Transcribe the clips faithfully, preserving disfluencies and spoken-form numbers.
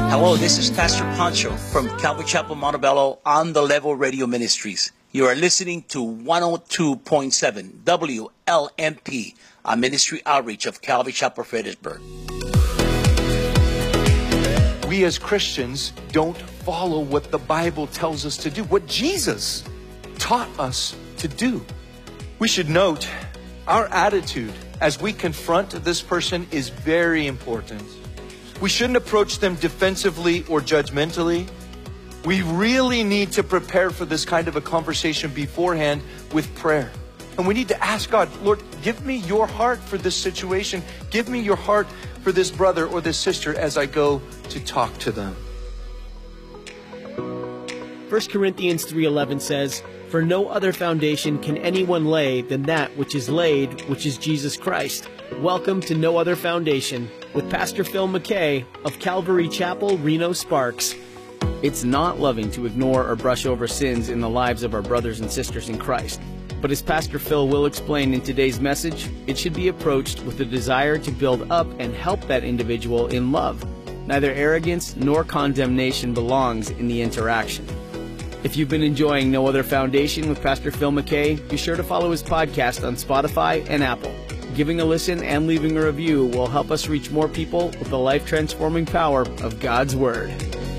Hello, this is Pastor Pancho from Calvary Chapel, Montebello on the Level Radio Ministries. You are listening to one oh two point seven W L M P, a ministry outreach of Calvary Chapel, Fredericksburg. We as Christians don't follow what the Bible tells us to do, what Jesus taught us to do. We should note our attitude as we confront this person is very important. We shouldn't approach them defensively or judgmentally. We really need to prepare for this kind of a conversation beforehand with prayer. And we need to ask God, Lord, give me your heart for this situation. Give me your heart for this brother or this sister as I go to talk to them. First Corinthians three eleven says, "For no other foundation can anyone lay than that which is laid, which is Jesus Christ." Welcome to No Other Foundation with Pastor Phil McKay of Calvary Chapel, Reno Sparks. It's not loving to ignore or brush over sins in the lives of our brothers and sisters in Christ. But as Pastor Phil will explain in today's message, it should be approached with a desire to build up and help that individual in love. Neither arrogance nor condemnation belongs in the interaction. If you've been enjoying No Other Foundation with Pastor Phil McKay, be sure to follow his podcast on Spotify and Apple. Giving a listen and leaving a review will help us reach more people with the life-transforming power of God's Word.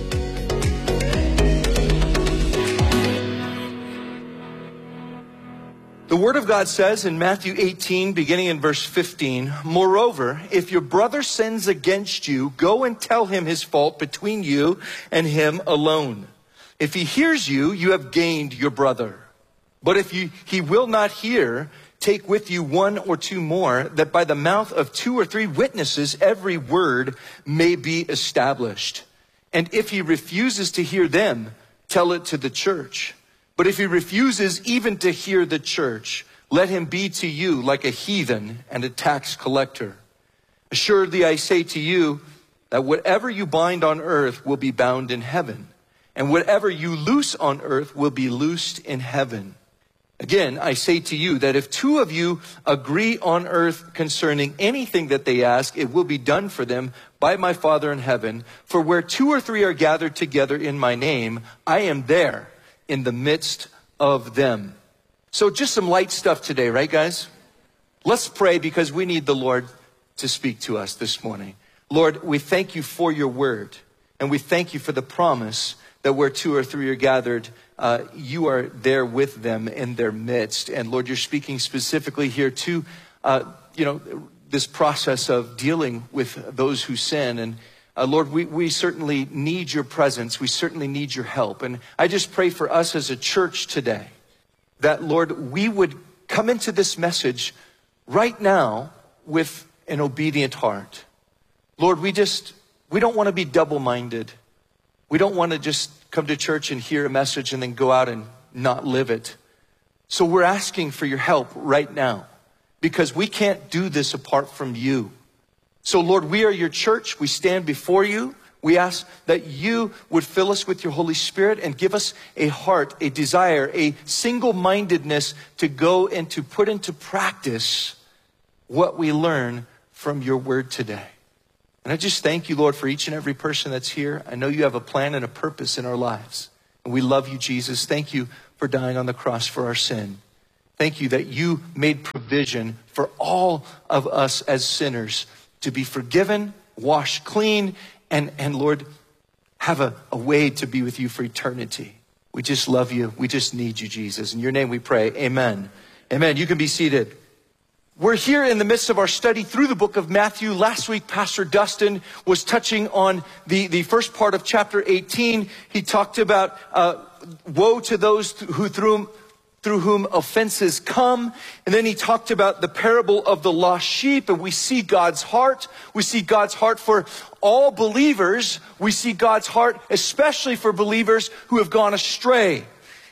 The Word of God says in Matthew eighteen, beginning in verse fifteen, "Moreover, if your brother sins against you, go and tell him his fault between you and him alone. If he hears you, you have gained your brother. But if you, he will not hear, take with you one or two more, that by the mouth of two or three witnesses every word may be established. And if he refuses to hear them, tell it to the church. But if he refuses even to hear the church, let him be to you like a heathen and a tax collector. Assuredly, I say to you that whatever you bind on earth will be bound in heaven, and whatever you loose on earth will be loosed in heaven. Again, I say to you that if two of you agree on earth concerning anything that they ask, it will be done for them by my Father in heaven. For where two or three are gathered together in my name, I am there in the midst of them." So just some light stuff today, right, guys? Let's pray because we need the Lord to speak to us this morning. Lord, we thank you for your word, and we thank you for the promise that where two or three are gathered, uh, you are there with them in their midst. And Lord, you're speaking specifically here to, uh, you know, this process of dealing with those who sin. And uh, Lord, we, we certainly need your presence. We certainly need your help. And I just pray for us as a church today that, Lord, we would come into this message right now with an obedient heart. Lord, we just, we don't want to be double-minded. We don't want to just come to church and hear a message and then go out and not live it. So we're asking for your help right now because we can't do this apart from you. So Lord, we are your church. We stand before you. We ask that you would fill us with your Holy Spirit and give us a heart, a desire, a single-mindedness to go and to put into practice what we learn from your word today. And I just thank you, Lord, for each and every person that's here. I know you have a plan and a purpose in our lives. And we love you, Jesus. Thank you for dying on the cross for our sin. Thank you that you made provision for all of us as sinners to be forgiven, washed clean, and, and Lord, have a, a way to be with you for eternity. We just love you. We just need you, Jesus. In your name we pray. Amen. Amen. You can be seated. We're here in the midst of our study through the book of Matthew. Last week, Pastor Dustin was touching on the, the first part of chapter eighteen. He talked about uh, woe to those who through, through whom offenses come. And then he talked about the parable of the lost sheep. And we see God's heart. We see God's heart for all believers. We see God's heart especially for believers who have gone astray.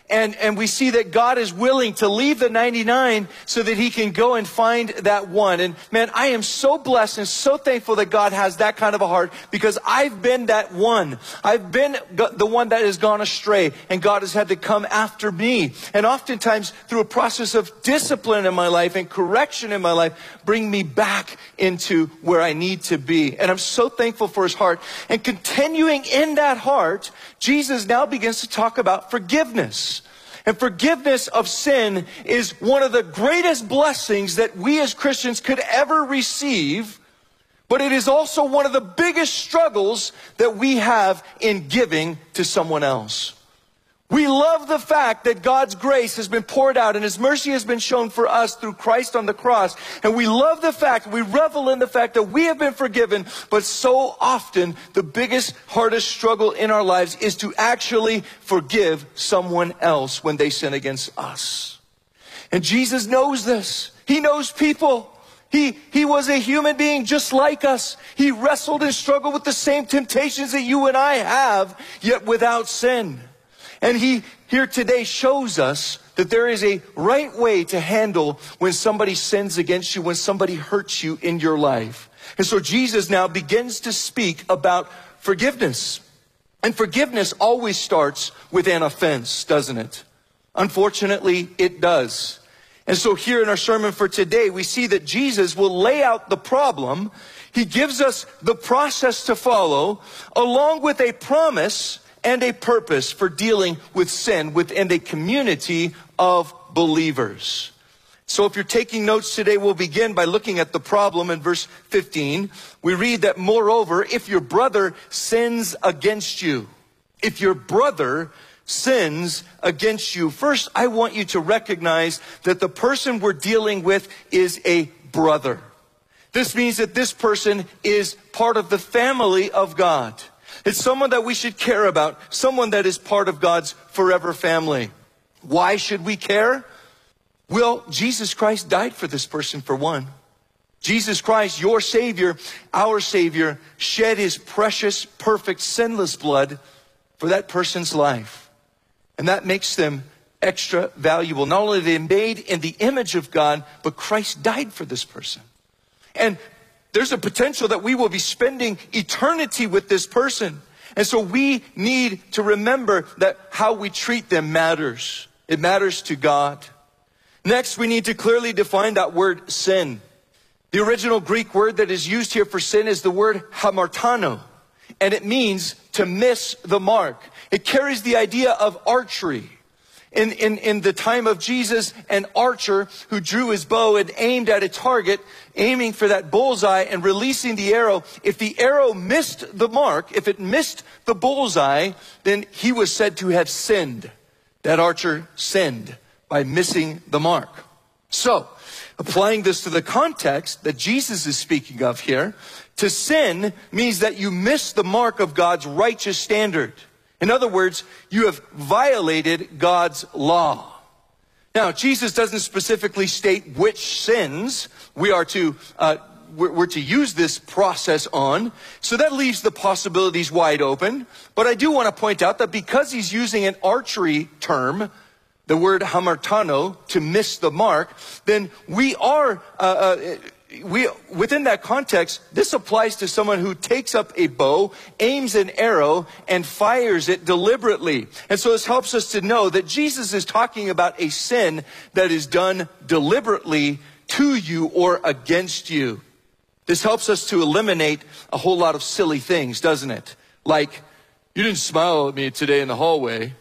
And, and we see that God is willing to leave the ninety-nine so that he can go and find that one. And man, I am so blessed and so thankful that God has that kind of a heart, because I've been that one. I've been the one that has gone astray, and God has had to come after me. And oftentimes through a process of discipline in my life and correction in my life, bring me back into where I need to be. And I'm so thankful for his heart. And continuing in that heart, Jesus now begins to talk about forgiveness. And forgiveness of sin is one of the greatest blessings that we as Christians could ever receive. But it is also one of the biggest struggles that we have in giving to someone else. We love the fact that God's grace has been poured out and his mercy has been shown for us through Christ on the cross. And we love the fact, we revel in the fact that we have been forgiven. But so often, the biggest, hardest struggle in our lives is to actually forgive someone else when they sin against us. And Jesus knows this. He knows people. He, he was a human being just like us. He wrestled and struggled with the same temptations that you and I have, yet without sin. And he here today shows us that there is a right way to handle when somebody sins against you, when somebody hurts you in your life. And so Jesus now begins to speak about forgiveness. And forgiveness always starts with an offense, doesn't it? Unfortunately, it does. And so here in our sermon for today, we see that Jesus will lay out the problem. He gives us the process to follow, along with a promise and a purpose for dealing with sin within a community of believers. So if you're taking notes today, we'll begin by looking at the problem in verse fifteen. We read that, moreover, if your brother sins against you, if your brother sins against you, first I want you to recognize that the person we're dealing with is a brother. This means that this person is part of the family of God. It's someone that we should care about, someone that is part of God's forever family. Why should we care? Well, Jesus Christ died for this person, for one. Jesus Christ, your Savior, our Savior, shed his precious, perfect, sinless blood for that person's life. And that makes them extra valuable. Not only are they made in the image of God, but Christ died for this person. And there's a potential that we will be spending eternity with this person. And so we need to remember that how we treat them matters. It matters to God. Next, we need to clearly define that word sin. The original Greek word that is used here for sin is the word hamartano. And it means to miss the mark. It carries the idea of archery. In, in, in the time of Jesus, an archer who drew his bow and aimed at a target, aiming for that bullseye and releasing the arrow. If the arrow missed the mark, if it missed the bullseye, then he was said to have sinned. That archer sinned by missing the mark. So, applying this to the context that Jesus is speaking of here, to sin means that you miss the mark of God's righteous standard. In other words, you have violated God's law. Now, Jesus doesn't specifically state which sins we are to, uh, we're, we're to use this process on. So that leaves the possibilities wide open. But I do want to point out that because he's using an archery term, the word hamartano, to miss the mark, then we are, uh, uh, we within that context, this applies to someone who takes up a bow, aims an arrow, and fires it deliberately. And so this helps us to know that Jesus is talking about a sin that is done deliberately to you or against you. This helps us to eliminate a whole lot of silly things, doesn't it? Like, you didn't smile at me today in the hallway,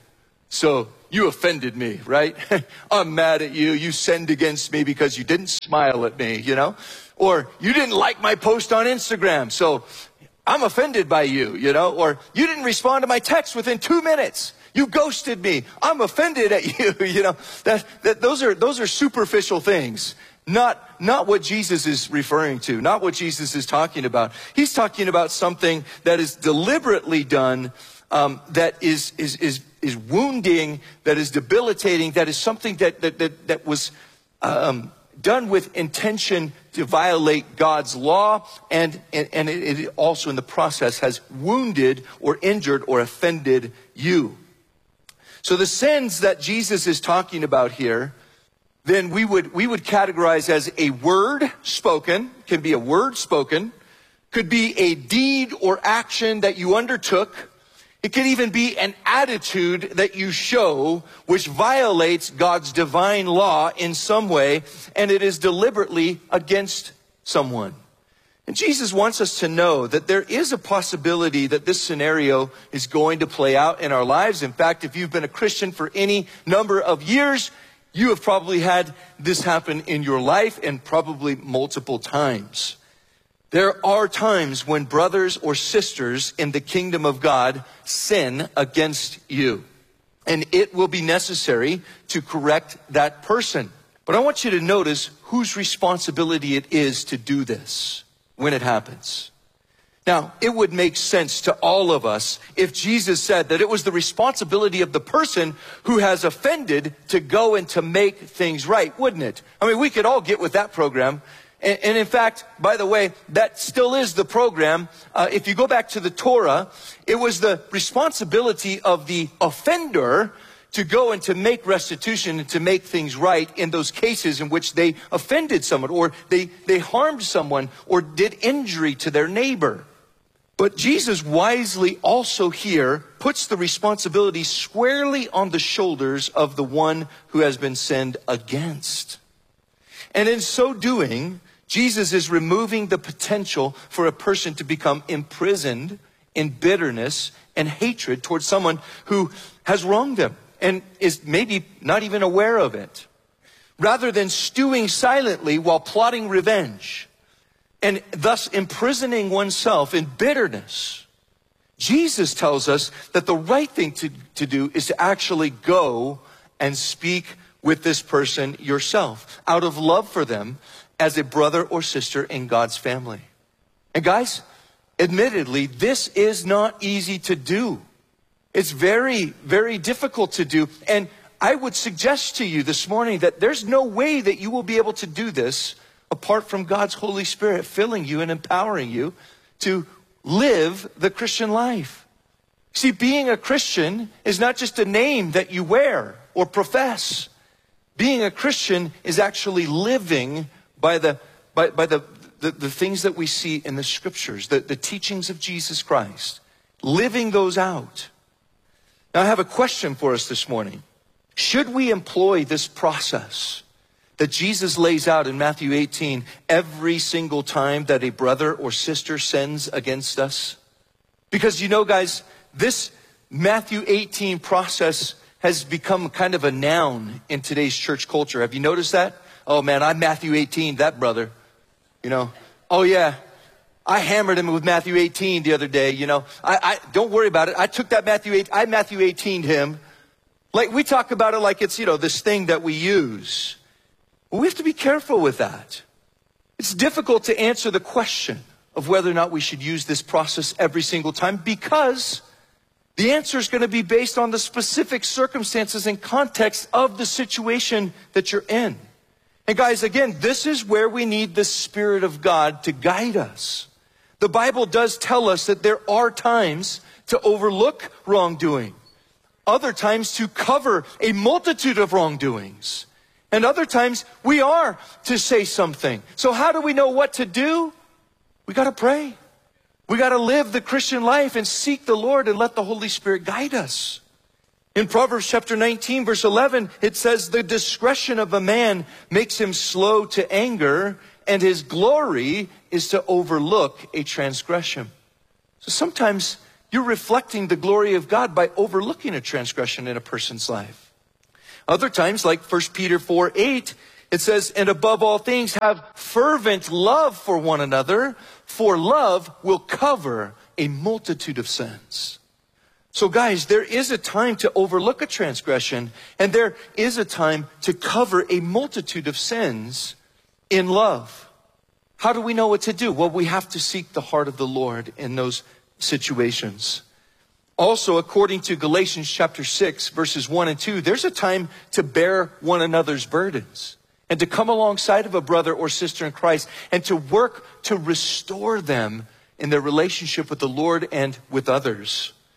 so you offended me, right? I'm mad at you. You sinned against me because you didn't smile at me, you know? Or you didn't like my post on Instagram, so I'm offended by you, you know? Or you didn't respond to my text within two minutes. You ghosted me. I'm offended at you, you know? That, that those are, those are superficial things. Not, not what Jesus is referring to, not what Jesus is talking about. He's talking about something that is deliberately done, um, that is, is, is, is wounding, that is debilitating, that is something that, that, that, that was, um, done with intention to violate God's law, and, and, and it, it also in the process has wounded or injured or offended you. So the sins that Jesus is talking about here, then we would, we would categorize as a word spoken, can be a word spoken, could be a deed or action that you undertook. It could even be an attitude that you show which violates God's divine law in some way, and it is deliberately against someone. And Jesus wants us to know that there is a possibility that this scenario is going to play out in our lives. In fact, if you've been a Christian for any number of years, you have probably had this happen in your life, and probably multiple times. There are times when brothers or sisters in the kingdom of God sin against you. And it will be necessary to correct that person. But I want you to notice whose responsibility it is to do this when it happens. Now, it would make sense to all of us if Jesus said that it was the responsibility of the person who has offended to go and to make things right, wouldn't it? I mean, we could all get with that program. And, and in fact, by the way, that still is the program. Uh, if you go back to the Torah, it was the responsibility of the offender to go and to make restitution and to make things right in those cases in which they offended someone, or they, they harmed someone, or did injury to their neighbor. But Jesus wisely also here puts the responsibility squarely on the shoulders of the one who has been sinned against. And in so doing, Jesus is removing the potential for a person to become imprisoned in bitterness and hatred towards someone who has wronged them and is maybe not even aware of it. Rather than stewing silently while plotting revenge and thus imprisoning oneself in bitterness, Jesus tells us that the right thing to, to do is to actually go and speak with this person yourself, out of love for them as a brother or sister in God's family. And guys, admittedly, this is not easy to do. It's very, very difficult to do. And I would suggest to you this morning that there's no way that you will be able to do this apart from God's Holy Spirit filling you and empowering you to live the Christian life. See, being a Christian is not just a name that you wear or profess. Being a Christian is actually living by the, by, by the, the, the things that we see in the scriptures, the, the teachings of Jesus Christ, living those out. Now, I have a question for us this morning. Should we employ this process that Jesus lays out in Matthew eighteen every single time that a brother or sister sins against us? Because you know, guys, this Matthew eighteen process has become kind of a noun in today's church culture. Have you noticed that? Oh man, I'm Matthew eighteen, that brother. You know, oh yeah, I hammered him with Matthew eighteen the other day, you know. I, I don't worry about it. I took that Matthew eight, I Matthew eighteen'd him. Like, we talk about it like it's, you know, this thing that we use. Well, we have to be careful with that. It's difficult to answer the question of whether or not we should use this process every single time, because the answer is going to be based on the specific circumstances and context of the situation that you're in. And guys, again, this is where we need the Spirit of God to guide us. The Bible does tell us that there are times to overlook wrongdoing, other times to cover a multitude of wrongdoings, and other times we are to say something. So how do we know what to do? We got to pray. We got to live the Christian life and seek the Lord and let the Holy Spirit guide us. In Proverbs chapter nineteen, verse eleven, it says, the discretion of a man makes him slow to anger, and his glory is to overlook a transgression. So sometimes you're reflecting the glory of God by overlooking a transgression in a person's life. Other times, like First Peter four eight, it says, and above all things, have fervent love for one another, for love will cover a multitude of sins. So guys, there is a time to overlook a transgression, and there is a time to cover a multitude of sins in love. How do we know what to do? Well, we have to seek the heart of the Lord in those situations. Also, according to Galatians chapter six, verses one and two, there's a time to bear one another's burdens and to come alongside of a brother or sister in Christ and to work to restore them in their relationship with the Lord and with others.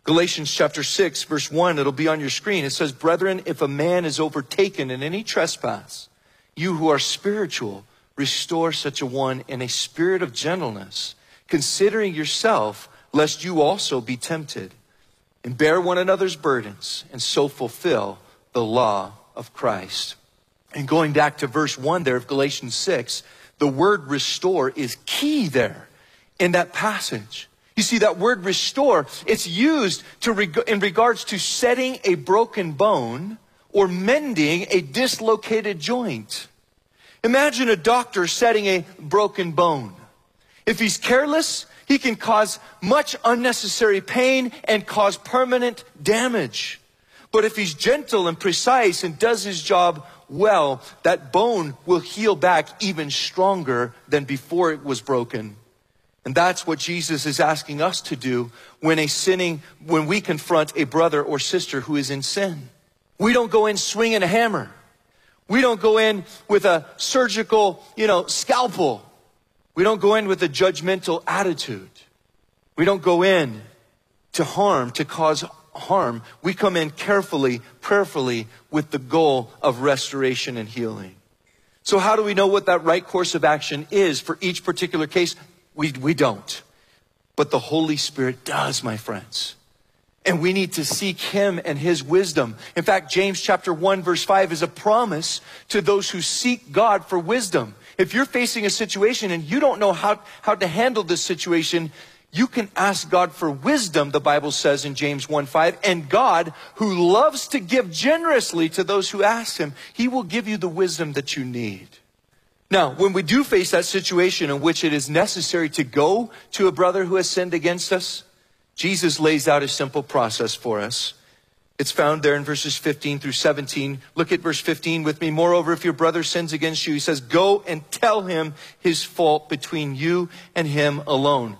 Galatians chapter six, verse one, it'll be on your screen. It says, brethren, if a man is overtaken in any trespass, you who are spiritual, restore such a one in a spirit of gentleness, considering yourself, lest you also be tempted. And bear one another's burdens, and so fulfill the law of Christ. And going back to verse one there of Galatians six, the word restore is key there in that passage. You see, that word restore, it's used to reg- in regards to setting a broken bone or mending a dislocated joint. Imagine a doctor setting a broken bone. If he's careless, he can cause much unnecessary pain and cause permanent damage. But if he's gentle and precise and does his job well, that bone will heal back even stronger than before it was broken. And that's what Jesus is asking us to do when a sinning, when we confront a brother or sister who is in sin. We don't go in swinging a hammer. We don't go in with a surgical, you know, scalpel. We don't go in with a judgmental attitude. We don't go in to harm, to cause harm. We come in carefully, prayerfully, with the goal of restoration and healing. So how do we know what that right course of action is for each particular case? We, we don't. But the Holy Spirit does, my friends. And we need to seek him and his wisdom. In fact, James chapter one, verse five is a promise to those who seek God for wisdom. If you're facing a situation and you don't know how, how to handle this situation, you can ask God for wisdom, the Bible says in James one five. And God, who loves to give generously to those who ask him, he will give you the wisdom that you need. Now, when we do face that situation in which it is necessary to go to a brother who has sinned against us, Jesus lays out a simple process for us. It's found there in verses fifteen through seventeen. Look at verse fifteen with me. Moreover, if your brother sins against you, he says, go and tell him his fault between you and him alone.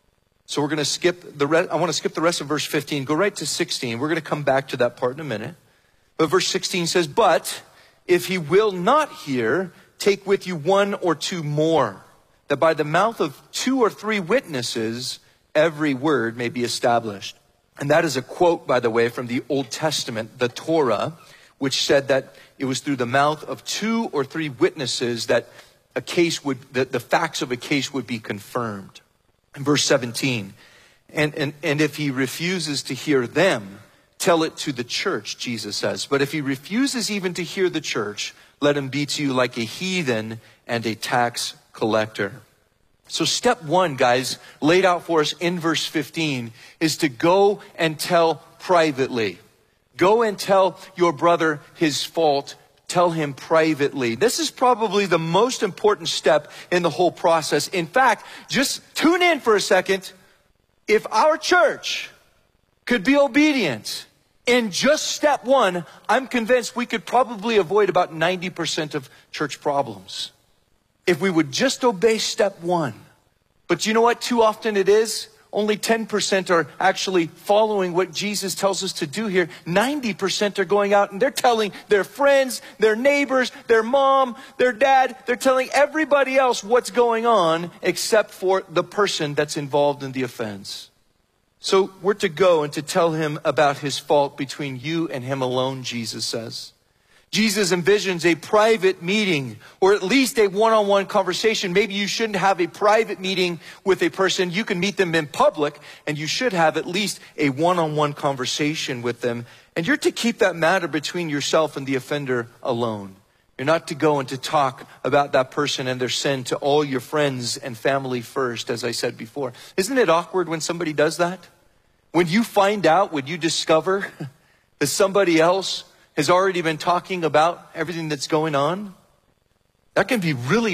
So we're going to skip the rest. I want to skip the rest of verse fifteen. Go right to sixteen. We're going to come back to that part in a minute. But verse sixteen says, but if he will not hear, take with you one or two more, that by the mouth of two or three witnesses, every word may be established. And that is a quote, by the way, from the Old Testament, the Torah, which said that it was through the mouth of two or three witnesses that a case would, the, the facts of a case would be confirmed. In verse seventeen, and, and, and if he refuses to hear them, tell it to the church, Jesus says. But if he refuses even to hear the church, let him be to you like a heathen and a tax collector. So step one, guys, laid out for us in verse fifteen, is to go and tell privately. Go and tell your brother his fault. Tell him privately. This is probably the most important step in the whole process. In fact, just tune in for a second. If our church could be obedient in just step one, I'm convinced we could probably avoid about ninety percent of church problems. If we would just obey step one. But you know what? Too often it is. Only ten percent are actually following what Jesus tells us to do here. ninety percent are going out and they're telling their friends, their neighbors, their mom, their dad. They're telling everybody else what's going on except for the person that's involved in the offense. So we're to go and to tell him about his fault between you and him alone, Jesus says. Jesus envisions a private meeting or at least a one-on-one conversation. Maybe you shouldn't have a private meeting with a person. You can meet them in public, and you should have at least a one-on-one conversation with them. And you're to keep that matter between yourself and the offender alone. You're not to go and to talk about that person and their sin to all your friends and family first, as I said before. Isn't it awkward when somebody does that? When you find out, when you discover that somebody else has already been talking about everything that's going on, that can be really